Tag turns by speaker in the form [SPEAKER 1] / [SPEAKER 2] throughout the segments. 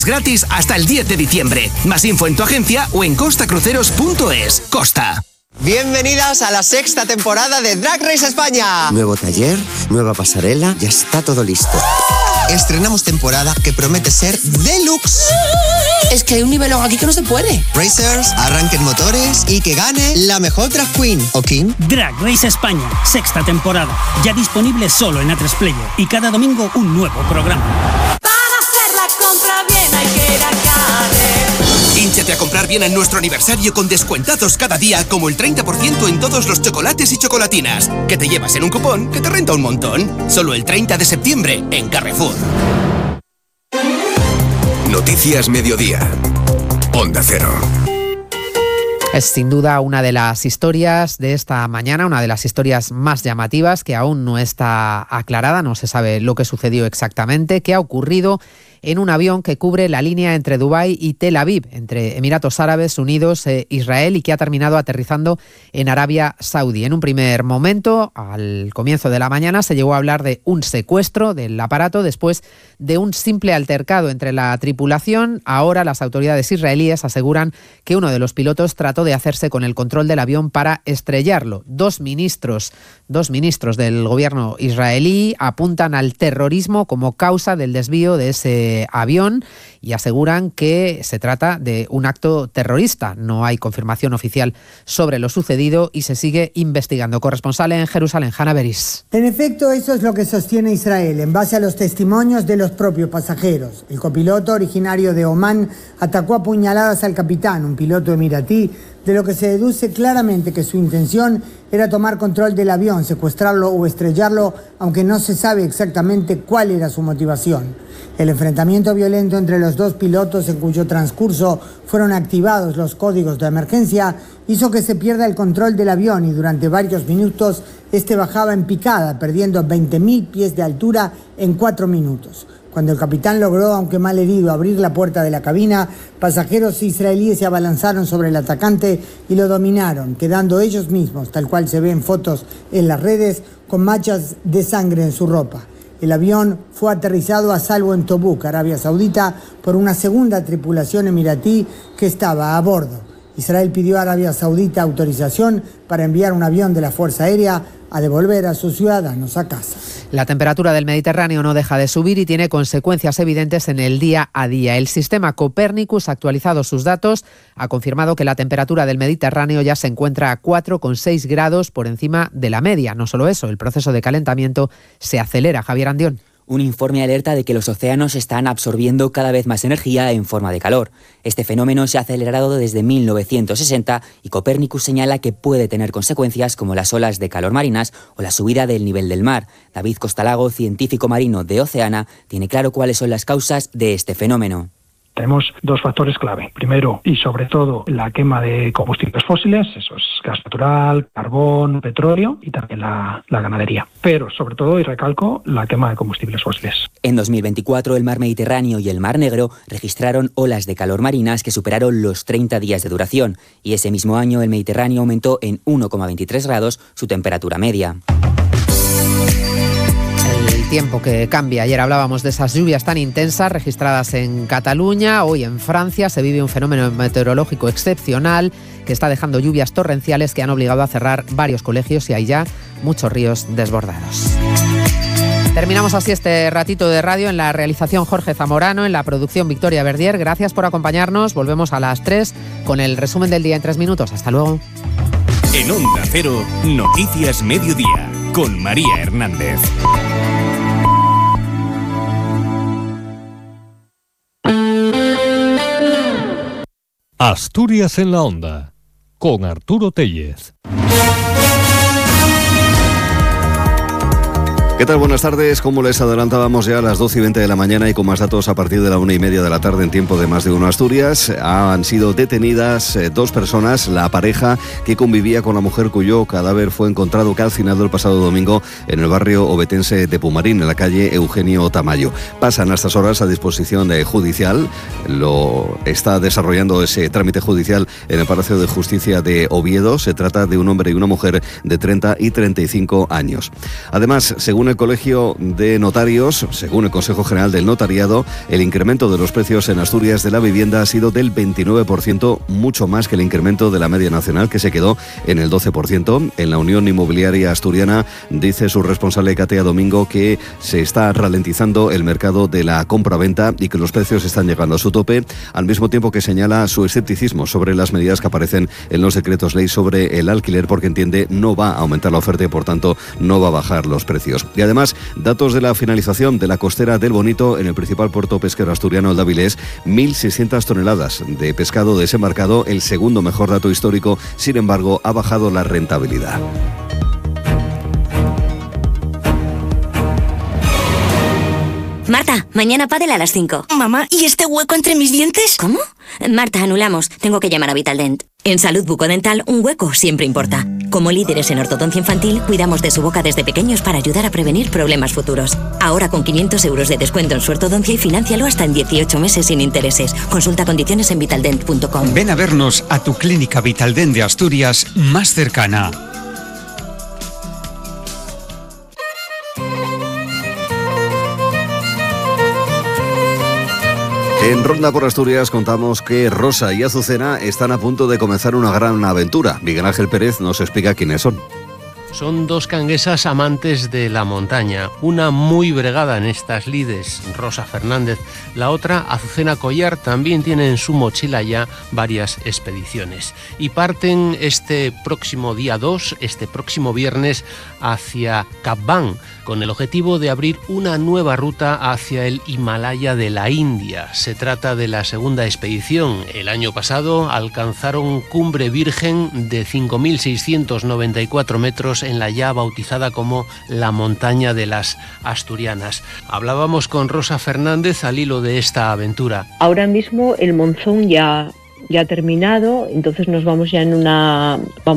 [SPEAKER 1] Gratis hasta el 10 de diciembre. Más info en tu agencia o en costacruceros.es. Costa.
[SPEAKER 2] Bienvenidas a la 6ª temporada de Drag Race España.
[SPEAKER 3] Nuevo taller, nueva pasarela, ya está todo listo.
[SPEAKER 2] Estrenamos temporada que promete ser deluxe.
[SPEAKER 4] Es que hay un nivel aquí que no se puede.
[SPEAKER 2] Racers, arranquen motores y que gane la mejor drag queen o king.
[SPEAKER 5] Drag Race España, 6ª temporada. Ya disponible solo en A3 Player. Y cada domingo un nuevo programa.
[SPEAKER 6] Para hacer la compra bien hay que ir a Carrer.
[SPEAKER 1] Hínchate a comprar bien en nuestro aniversario con descuentados cada día, como el 30% en todos los chocolates y chocolatinas, que te llevas en un cupón que te renta un montón. Solo el 30 de septiembre en Carrefour.
[SPEAKER 7] Noticias Mediodía. Onda Cero.
[SPEAKER 8] Es sin duda una de las historias de esta mañana, una de las historias más llamativas que aún no está aclarada, no se sabe lo que sucedió exactamente, qué ha ocurrido en un avión que cubre la línea entre Dubái y Tel Aviv, entre Emiratos Árabes Unidos e Israel, y que ha terminado aterrizando en Arabia Saudí. En un primer momento, al comienzo de la mañana, se llegó a hablar de un secuestro del aparato después de un simple altercado entre la tripulación. Ahora las autoridades israelíes aseguran que uno de los pilotos trató de hacerse con el control del avión para estrellarlo. Dos ministros del gobierno israelí apuntan al terrorismo como causa del desvío de ese avión y aseguran que se trata de un acto terrorista. No hay confirmación oficial sobre lo sucedido y se sigue investigando. Corresponsal en Jerusalén, Hanna Beris.
[SPEAKER 9] En efecto, eso es lo que sostiene Israel en base a los testimonios de los propios pasajeros. El copiloto, originario de Omán, atacó a puñaladas al capitán, un piloto emiratí, de lo que se deduce claramente que su intención era tomar control del avión, secuestrarlo o estrellarlo, aunque no se sabe exactamente cuál era su motivación. El enfrentamiento violento entre los dos pilotos, en cuyo transcurso fueron activados los códigos de emergencia, hizo que se pierda el control del avión y durante varios minutos este bajaba en picada, perdiendo 20.000 pies de altura en 4 minutos. Cuando el capitán logró, aunque mal herido, abrir la puerta de la cabina, pasajeros israelíes se abalanzaron sobre el atacante y lo dominaron, quedando ellos mismos, tal cual se ve en fotos en las redes, con manchas de sangre en su ropa. El avión fue aterrizado a salvo en Tobuk, Arabia Saudita, por una segunda tripulación emiratí que estaba a bordo. Israel pidió a Arabia Saudita autorización para enviar un avión de la Fuerza Aérea a devolver a sus ciudadanos a casa.
[SPEAKER 8] La temperatura del Mediterráneo no deja de subir y tiene consecuencias evidentes en el día a día. El sistema Copernicus ha actualizado sus datos, ha confirmado que la temperatura del Mediterráneo ya se encuentra a 4,6 grados por encima de la media. No solo eso, el proceso de calentamiento se acelera. Javier Andión.
[SPEAKER 10] Un informe alerta de que los océanos están absorbiendo cada vez más energía en forma de calor. Este fenómeno se ha acelerado desde 1960 y Copernicus señala que puede tener consecuencias como las olas de calor marinas o la subida del nivel del mar. David Costalago, científico marino de Oceana, tiene claro cuáles son las causas de este fenómeno.
[SPEAKER 11] Tenemos dos factores clave. Primero, y sobre todo, la quema de combustibles fósiles, eso es gas natural, carbón, petróleo y también la ganadería. Pero, sobre todo, y recalco, la quema de combustibles fósiles.
[SPEAKER 10] En 2024, el mar Mediterráneo y el mar Negro registraron olas de calor marinas que superaron los 30 días de duración. Y ese mismo año, el Mediterráneo aumentó en 1,23 grados su temperatura media.
[SPEAKER 8] Tiempo que cambia. Ayer hablábamos de esas lluvias tan intensas registradas en Cataluña. Hoy en Francia se vive un fenómeno meteorológico excepcional que está dejando lluvias torrenciales que han obligado a cerrar varios colegios y hay ya muchos ríos desbordados. Terminamos así este ratito de radio. En la realización Jorge Zamorano, en la producción Victoria Verdier. Gracias por acompañarnos. Volvemos a las 3 con el resumen del día en 3 minutos. Hasta luego.
[SPEAKER 7] En Onda Cero, Noticias Mediodía, con María Hernández.
[SPEAKER 12] Asturias en la Onda, con Arturo Tellez.
[SPEAKER 13] ¿Qué tal? Buenas tardes. Como les adelantábamos ya a las 12:20 de la mañana y con más datos a partir de la 1:30 de la tarde en tiempo de Más de Uno Asturias, han sido detenidas 2 personas, la pareja que convivía con la mujer cuyo cadáver fue encontrado calcinado el pasado domingo en el barrio obetense de Pumarín, en la calle Eugenio Tamayo. Pasan a estas horas a disposición judicial lo está desarrollando ese trámite judicial en el Palacio de Justicia de Oviedo. Se trata de un hombre y una mujer de 30 y 35 años. Además, según el Colegio de Notarios, según el Consejo General del Notariado, el incremento de los precios en Asturias de la vivienda ha sido del 29%, mucho más que el incremento de la media nacional, que se quedó en el 12%. En la Unión Inmobiliaria Asturiana dice su responsable Katia Domingo que se está ralentizando el mercado de la compra-venta y que los precios están llegando a su tope, al mismo tiempo que señala su escepticismo sobre las medidas que aparecen en los decretos ley sobre el alquiler, porque entiende no va a aumentar la oferta y por tanto no va a bajar los precios. Y además, datos de la finalización de la costera del Bonito en el principal puerto pesquero asturiano, el de Avilés, 1.600 toneladas de pescado desembarcado, el segundo mejor dato histórico. Sin embargo, ha bajado la rentabilidad.
[SPEAKER 14] Marta, mañana pádel a las 5.
[SPEAKER 15] Mamá, ¿y este hueco entre mis dientes?
[SPEAKER 14] ¿Cómo? Marta, anulamos. Tengo que llamar a Vitaldent. En Salud Bucodental, un hueco siempre importa. Como líderes en ortodoncia infantil, cuidamos de su boca desde pequeños para ayudar a prevenir problemas futuros. Ahora con 500 euros de descuento en su ortodoncia y financialo hasta en 18 meses sin intereses. Consulta condiciones en vitaldent.com.
[SPEAKER 16] Ven a vernos a tu clínica Vitaldent de Asturias más cercana.
[SPEAKER 13] En Ronda por Asturias contamos que Rosa y Azucena están a punto de comenzar una gran aventura. Miguel Ángel Pérez nos explica quiénes son.
[SPEAKER 17] Son dos canguesas amantes de la montaña, una muy bregada en estas lides, Rosa Fernández, la otra, Azucena Collar, también tiene en su mochila ya varias expediciones. Y parten este próximo día 2, este próximo viernes, hacia Cap Van, con el objetivo de abrir una nueva ruta hacia el Himalaya de la India. Se trata de la segunda expedición. El año pasado alcanzaron Cumbre Virgen de 5.694 metros en la ya bautizada como la montaña de las Asturianas. Hablábamos con Rosa Fernández al hilo de esta aventura.
[SPEAKER 18] Ahora mismo el monzón ya ha terminado, entonces nos vamos ya en una,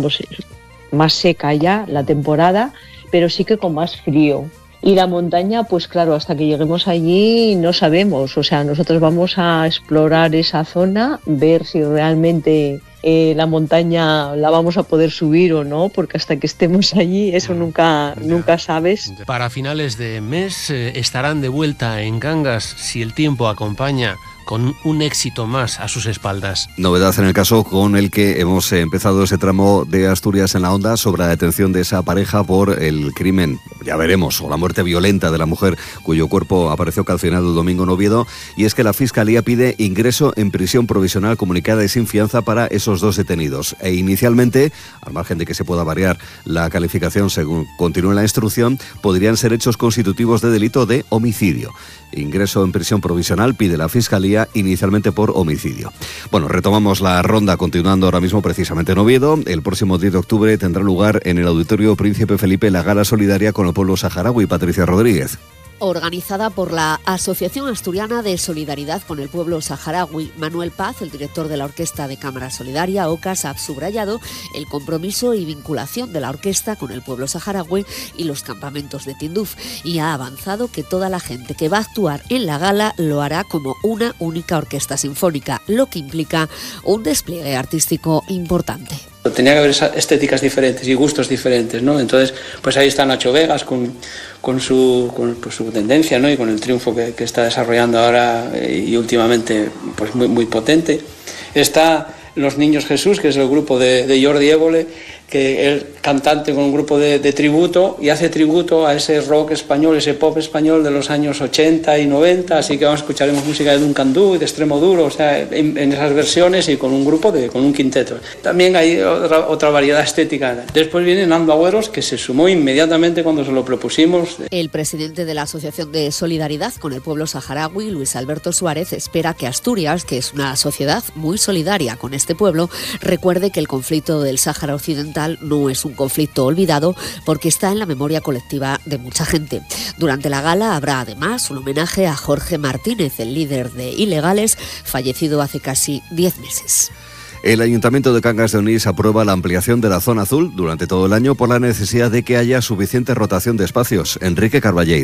[SPEAKER 18] más seca ya la temporada, pero sí que con más frío. Y la montaña, pues claro, hasta que lleguemos allí no sabemos, o sea, nosotros vamos a explorar esa zona, ver si realmente la montaña la vamos a poder subir o no, porque hasta que estemos allí eso nunca sabes.
[SPEAKER 17] Para finales de mes estarán de vuelta en Cangas, si el tiempo acompaña, con un éxito más a sus espaldas.
[SPEAKER 13] Novedad en el caso con el que hemos empezado ese tramo de Asturias en la Onda sobre la detención de esa pareja por el crimen, ya veremos, o la muerte violenta de la mujer cuyo cuerpo apareció calcinado el domingo en Oviedo, y es que la Fiscalía pide ingreso en prisión provisional comunicada y sin fianza para esos dos detenidos. E inicialmente, al margen de que se pueda variar la calificación según continúe la instrucción, podrían ser hechos constitutivos de delito de homicidio. Ingreso en prisión provisional pide la Fiscalía, inicialmente por homicidio. Bueno, retomamos la ronda continuando ahora mismo precisamente en Oviedo. El próximo 10 de octubre tendrá lugar en el Auditorio Príncipe Felipe la gala solidaria con el pueblo saharaui. Patricia Rodríguez.
[SPEAKER 19] Organizada por la Asociación Asturiana de Solidaridad con el Pueblo Saharaui. Manuel Paz, el director de la Orquesta de Cámara Solidaria, OCAS, ha subrayado el compromiso y vinculación de la orquesta con el pueblo saharaui y los campamentos de Tinduf, y ha avanzado que toda la gente que va a actuar en la gala lo hará como una única orquesta sinfónica, lo que implica un despliegue artístico importante.
[SPEAKER 20] Tenía que haber estéticas diferentes y gustos diferentes, ¿no? Entonces, pues ahí está Nacho Vegas con su tendencia, ¿no? Y con el triunfo que está desarrollando ahora y últimamente, pues muy potente. Está Los Niños Jesús, que es el grupo de Jordi Évole, que es cantante con un grupo de tributo y hace tributo a ese rock español, ese pop español de los años 80 y 90, así que escucharemos música de Duncan Du y de Extremo Duro, o sea, en esas versiones y con un grupo, con un quinteto. También hay otra variedad estética. Después viene Nando Agüeros, que se sumó inmediatamente cuando se lo propusimos.
[SPEAKER 19] El presidente de la Asociación de Solidaridad con el Pueblo Saharaui, Luis Alberto Suárez, espera que Asturias, que es una sociedad muy solidaria con este pueblo, recuerde que el conflicto del Sáhara Occidental no es un conflicto olvidado porque está en la memoria colectiva de mucha gente. Durante la gala habrá además un homenaje a Jorge Martínez, el líder de Ilegales, fallecido hace casi 10 meses.
[SPEAKER 13] El Ayuntamiento de Cangas de Onís aprueba la ampliación de la zona azul durante todo el año por la necesidad de que haya suficiente rotación de espacios. Enrique Carballeira.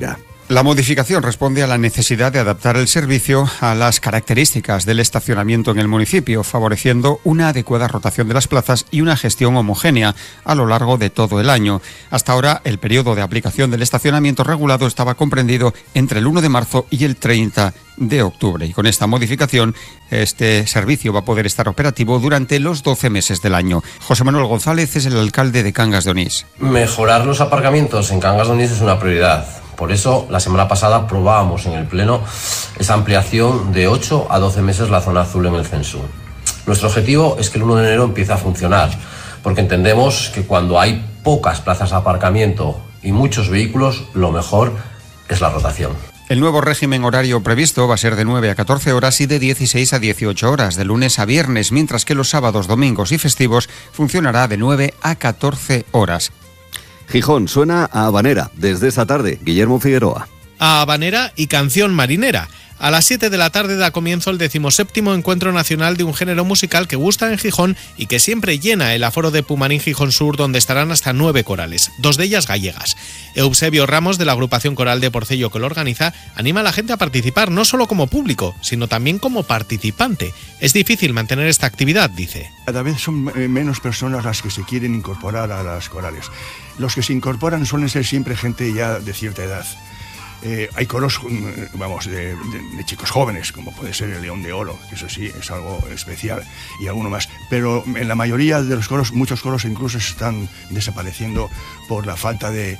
[SPEAKER 16] La modificación responde a la necesidad de adaptar el servicio a las características del estacionamiento en el municipio, favoreciendo una adecuada rotación de las plazas y una gestión homogénea a lo largo de todo el año. Hasta ahora, el periodo de aplicación del estacionamiento regulado estaba comprendido entre el 1 de marzo y el 30 de octubre. Y con esta modificación, este servicio va a poder estar operativo durante los 12 meses del año. José Manuel González es el alcalde de Cangas de Onís.
[SPEAKER 21] Mejorar los aparcamientos en Cangas de Onís es una prioridad. Por eso, la semana pasada aprobábamos en el Pleno esa ampliación de 8 a 12 meses la zona azul en el Censur. Nuestro objetivo es que el 1 de enero empiece a funcionar, porque entendemos que cuando hay pocas plazas de aparcamiento y muchos vehículos, lo mejor es la rotación.
[SPEAKER 16] El nuevo régimen horario previsto va a ser de 9 a 14 horas y de 16 a 18 horas, de lunes a viernes, mientras que los sábados, domingos y festivos funcionará de 9 a 14 horas.
[SPEAKER 13] Gijón suena a habanera desde esta tarde. Guillermo Figueroa.
[SPEAKER 22] A habanera y canción marinera. A las 7 de la tarde da comienzo el 17º Encuentro Nacional de un género musical que gusta en Gijón y que siempre llena el aforo de Pumarín Gijón Sur, donde estarán hasta 9 corales, 2 de ellas gallegas. Eusebio Ramos, de la agrupación coral de Porcello que lo organiza, anima a la gente a participar no solo como público, sino también como participante. Es difícil mantener esta actividad, dice.
[SPEAKER 23] Cada vez son menos personas las que se quieren incorporar a las corales. Los que se incorporan suelen ser siempre gente ya de cierta edad. Hay coros, de chicos jóvenes, como puede ser el León de Oro, que eso sí es algo especial, y alguno más. Pero en la mayoría de los coros, muchos coros incluso están desapareciendo por la falta de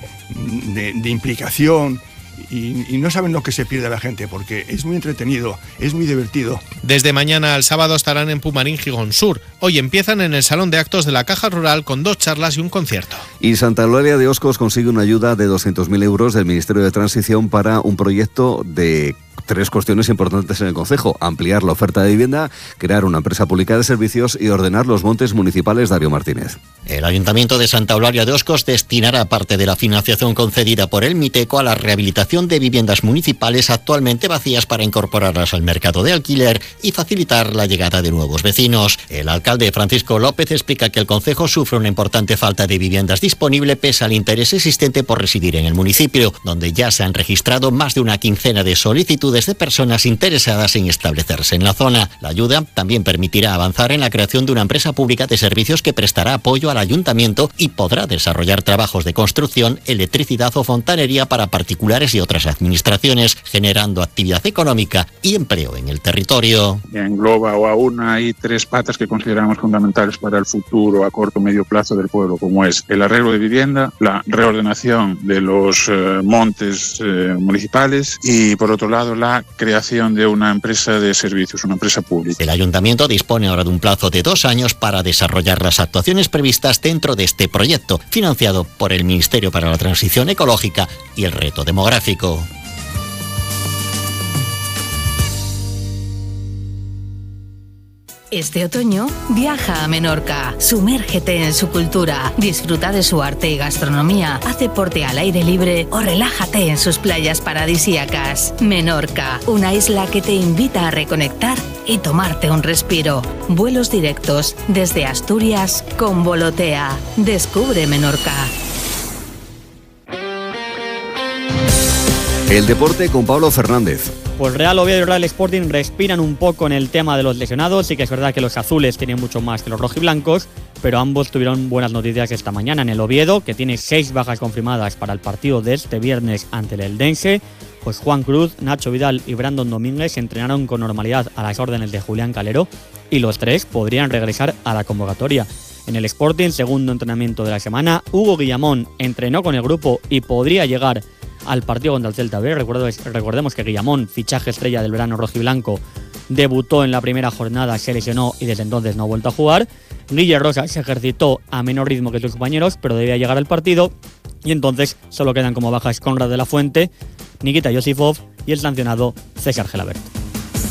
[SPEAKER 23] implicación. Y no saben lo que se pierde la gente, porque es muy entretenido, es muy divertido.
[SPEAKER 22] Desde mañana al sábado estarán en Pumarín Gijón Sur. Hoy empiezan en el Salón de Actos de la Caja Rural con 2 charlas y un concierto.
[SPEAKER 13] Y Santa Eulalia de Oscos consigue una ayuda de 200.000 euros del Ministerio de Transición para un proyecto de 3 cuestiones importantes en el concejo: ampliar la oferta de vivienda, crear una empresa pública de servicios y ordenar los montes municipales. Darío Martínez.
[SPEAKER 24] El Ayuntamiento de Santa Eulalia de Oscos destinará parte de la financiación concedida por el Miteco a la rehabilitación de viviendas municipales actualmente vacías para incorporarlas al mercado de alquiler y facilitar la llegada de nuevos vecinos. El alcalde Francisco López explica que el concejo sufre una importante falta de viviendas disponible pese al interés existente por residir en el municipio, donde ya se han registrado más de una quincena de solicitudes de personas interesadas en establecerse en la zona. La ayuda también permitirá avanzar en la creación de una empresa pública de servicios que prestará apoyo al ayuntamiento y podrá desarrollar trabajos de construcción, electricidad o fontanería para particulares y otras administraciones, generando actividad económica y empleo en el territorio.
[SPEAKER 25] Engloba o aún hay 3 patas que consideramos fundamentales para el futuro a corto o medio plazo del pueblo, como es el arreglo de vivienda, la reordenación de los montes municipales y, por otro lado, la creación de una empresa de servicios, una empresa pública.
[SPEAKER 24] El ayuntamiento dispone ahora de un plazo de 2 años para desarrollar las actuaciones previstas dentro de este proyecto, financiado por el Ministerio para la Transición Ecológica y el Reto Demográfico.
[SPEAKER 26] Este otoño, viaja a Menorca, sumérgete en su cultura, disfruta de su arte y gastronomía, haz deporte al aire libre o relájate en sus playas paradisíacas. Menorca, una isla que te invita a reconectar y tomarte un respiro. Vuelos directos desde Asturias con Volotea. Descubre Menorca.
[SPEAKER 13] El deporte con Pablo Fernández.
[SPEAKER 27] Pues Real Oviedo y Real Sporting respiran un poco en el tema de los lesionados. Sí que es verdad que los azules tienen mucho más que los rojiblancos, pero ambos tuvieron buenas noticias esta mañana. En el Oviedo, que tiene 6 bajas confirmadas para el partido de este viernes ante el Eldense, pues Juan Cruz, Nacho Vidal y Brandon Domínguez entrenaron con normalidad a las órdenes de Julián Calero y los 3 podrían regresar a la convocatoria. En el Sporting, segundo entrenamiento de la semana, Hugo Guillamón entrenó con el grupo y podría llegar al partido contra el Celta B. Recordemos que Guillamón, fichaje estrella del verano rojiblanco, debutó en la primera jornada, se lesionó y desde entonces no ha vuelto a jugar. Guille Rosa se ejercitó a menor ritmo que sus compañeros, pero debía llegar al partido, y entonces solo quedan como bajas Conrad de la Fuente, Nikita Yosifov y el sancionado César Gelabert.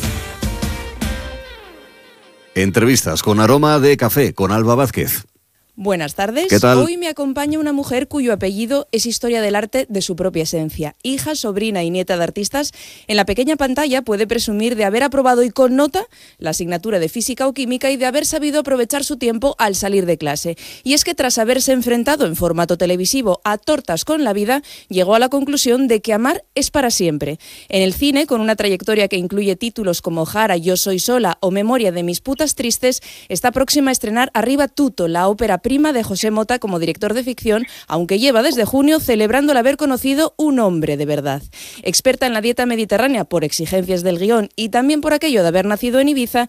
[SPEAKER 13] Entrevistas con aroma de café con Alba Vázquez.
[SPEAKER 1] Buenas tardes.
[SPEAKER 13] ¿Qué tal?
[SPEAKER 1] Hoy me acompaña una mujer cuyo apellido es historia del arte de su propia esencia. Hija, sobrina y nieta de artistas, en la pequeña pantalla puede presumir de haber aprobado y con nota la asignatura de física o química y de haber sabido aprovechar su tiempo al salir de clase. Y es que tras haberse enfrentado en formato televisivo a tortas con la vida, llegó a la conclusión de que amar es para siempre. En el cine, con una trayectoria que incluye títulos como Jara, Yo soy sola o Memoria de mis putas tristes, está próxima a estrenar Arriba Tuto, la ópera prima de José Mota como director de ficción, aunque lleva desde junio celebrando el haber conocido un hombre de verdad. Experta en la dieta mediterránea por exigencias del guión y también por aquello de haber nacido en Ibiza,